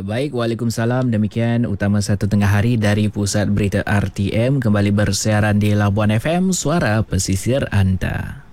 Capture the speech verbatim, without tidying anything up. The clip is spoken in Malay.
Baik, Waalaikumsalam. Demikian utama satu tengah hari dari Pusat Berita R T M kembali bersiaran di Labuan F M, suara pesisir anda.